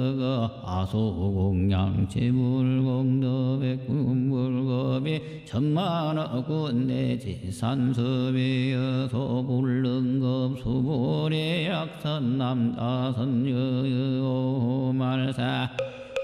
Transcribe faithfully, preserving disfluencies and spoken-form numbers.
아소공양 재물공덕 백군불겁이 천만억군 내지산섭이여소 불능급 수보리 약선남다선여말사